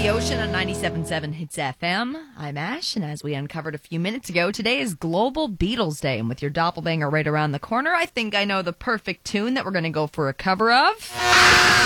the Ocean on 97.7 Hits FM. I'm Ash, and as we uncovered a few minutes ago, today is Global Beatles Day, and with your doppelganger right around the corner, I think I know the perfect tune that we're going to go for a cover of.